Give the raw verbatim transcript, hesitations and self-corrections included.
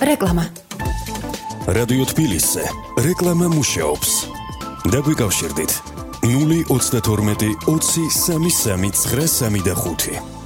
რეკლამა. რადიო თბილისზე რეკლამა მუშაობს. დაგვიკავშირდით ნული ოცდათორმეტი ოცი სამი სამი ცხრა სამი და ხუთი.